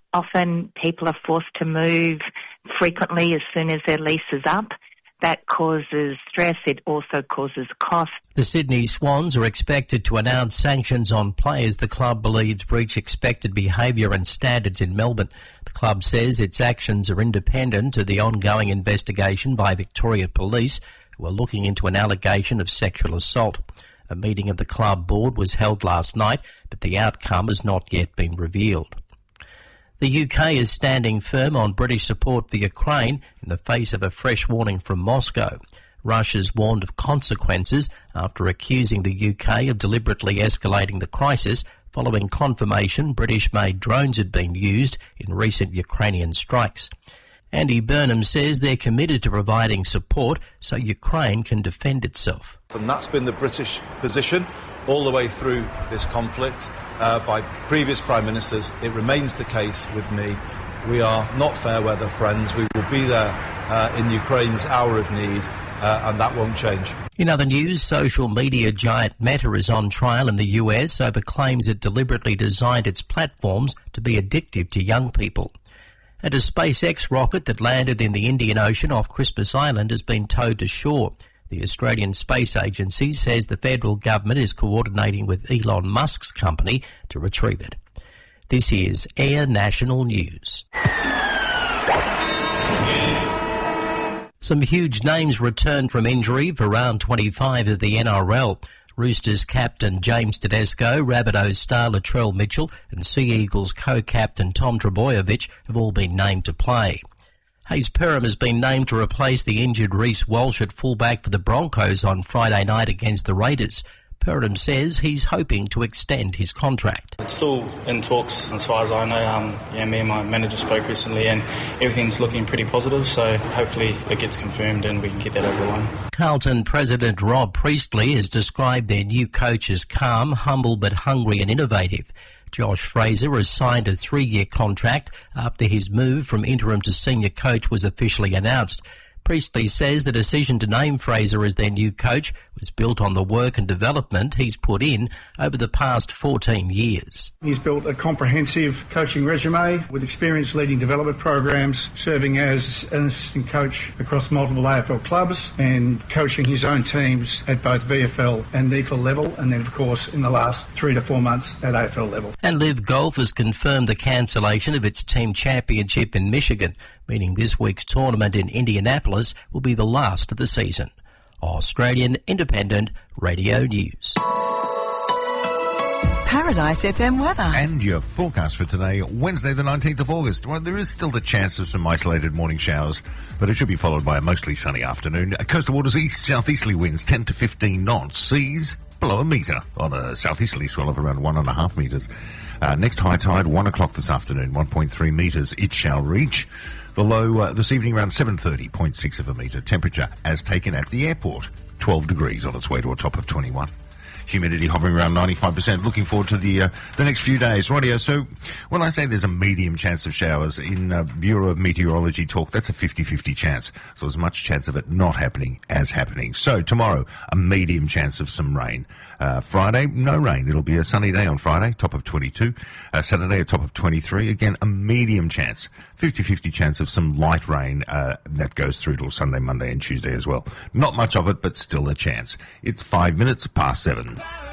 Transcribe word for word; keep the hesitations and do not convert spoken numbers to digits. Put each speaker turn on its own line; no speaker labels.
Often people are forced to move frequently as soon as their lease is up. That causes stress. It also causes cost.
The Sydney Swans are expected to announce sanctions on players the club believes breach expected behaviour and standards in Melbourne. The club says its actions are independent of the ongoing investigation by Victoria Police, who are looking into an allegation of sexual assault. A meeting of the club board was held last night, but the outcome has not yet been revealed. The U K is standing firm on British support for Ukraine in the face of a fresh warning from Moscow. Russia's warned of consequences after accusing the U K of deliberately escalating the crisis following confirmation British-made drones had been used in recent Ukrainian strikes. Andy Burnham says they're committed to providing support so Ukraine can defend itself.
And that's been the British position all the way through this conflict uh, by previous Prime Ministers. It remains the case with me. We are not fair weather friends. We will be there uh, in Ukraine's hour of need, uh, and that won't change.
In other news, social media giant Meta is on trial in the U S over claims it deliberately designed its platforms to be addictive to young people. And a SpaceX rocket that landed in the Indian Ocean off Christmas Island has been towed to shore. The Australian Space Agency says the federal government is coordinating with Elon Musk's company to retrieve it. This is Air National News. Some huge names returned from injury for round twenty-five of the N R L. Roosters captain James Tedesco, Rabbitohs star Latrell Mitchell and Sea Eagles co-captain Tom Trbojevic have all been named to play. Hayes Perham has been named to replace the injured Reece Walsh at fullback for the Broncos on Friday night against the Raiders. Perham says he's hoping to extend his contract.
It's still in talks as far as I know. Um, yeah, me and my manager spoke recently and everything's looking pretty positive, so hopefully it gets confirmed and we can get that over the line.
Carlton President Rob Priestley has described their new coach as calm, humble but hungry and innovative. Josh Fraser has signed a three-year contract after his move from interim to senior coach was officially announced. Priestley says the decision to name Fraser as their new coach was built on the work and development he's put in over the past fourteen years.
He's built a comprehensive coaching resume with experience leading development programs, serving as an assistant coach across multiple A F L clubs and coaching his own teams at both V F L and N F L level, and then of course in the last three to four months at A F L level.
And Liv Golf has confirmed the cancellation of its team championship in Michigan, meaning this week's tournament in Indianapolis will be the last of the season. Australian Independent Radio News.
Paradise F M weather.
And your forecast for today, Wednesday the nineteenth of August. Well, there is still the chance of some isolated morning showers, but it should be followed by a mostly sunny afternoon. Coastal waters east, southeasterly winds ten to fifteen knots. Seas below a metre on a southeasterly swell of around one and a half metres. Uh, next high tide, one o'clock this afternoon, one point three metres it shall reach. The low uh, this evening around seven thirty, zero point six of a metre. Temperature as taken at the airport, twelve degrees on its way to a top of twenty-one. Humidity hovering around ninety-five percent. Looking forward to the uh, the next few days. Rightio, so when I say there's a medium chance of showers, in uh, Bureau of Meteorology talk, that's a fifty-fifty chance. So as much chance of it not happening as happening. So tomorrow, a medium chance of some rain. Uh, Friday, no rain. It'll be a sunny day on Friday, top of twenty-two. Uh, Saturday, a top of twenty-three. Again, a medium chance, fifty-fifty chance of some light rain uh, that goes through till Sunday, Monday and Tuesday as well. Not much of it, but still a chance. It's five minutes past seven.